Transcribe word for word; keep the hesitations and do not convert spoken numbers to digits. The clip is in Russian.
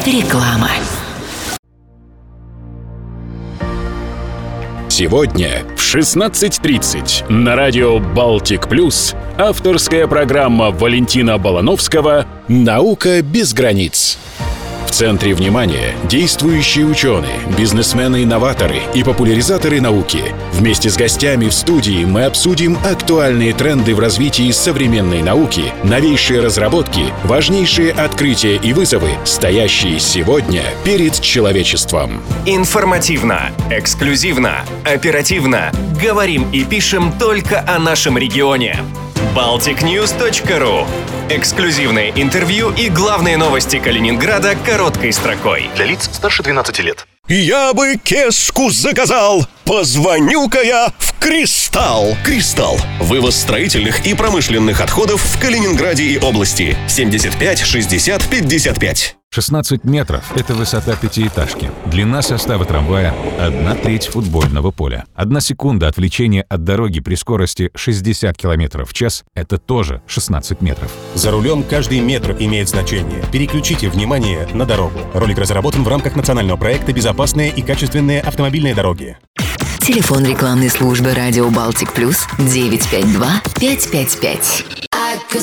Реклама. Сегодня в шестнадцать тридцать на радио «Балтик Плюс» авторская программа Валентина Балановского «Наука без границ». В центре внимания действующие ученые, бизнесмены-инноваторы и популяризаторы науки. Вместе с гостями в студии мы обсудим актуальные тренды в развитии современной науки, новейшие разработки, важнейшие открытия и вызовы, стоящие сегодня перед человечеством. Информативно, эксклюзивно, оперативно. Говорим и пишем только о нашем регионе. балтик ньюс точка ру. Эксклюзивное интервью и главные новости Калининграда короткой строкой. Для лиц старше двенадцати лет. Я бы кеску заказал. Позвоню-ка я в Кристалл. Кристалл. Вывоз строительных и промышленных отходов в Калининграде и области. семьдесят пять шестьдесят пятьдесят пять. шестнадцать метров – это высота пятиэтажки. Длина состава трамвая – одна треть футбольного поля. Одна секунда отвлечения от дороги при скорости шестьдесят километров в час – это тоже шестнадцать метров. За рулем каждый метр имеет значение. Переключите внимание на дорогу. Ролик разработан в рамках национального проекта «Безопасные и качественные автомобильные дороги». Телефон рекламной службы радио «Балтик Плюс» девять пять два пять пять пять.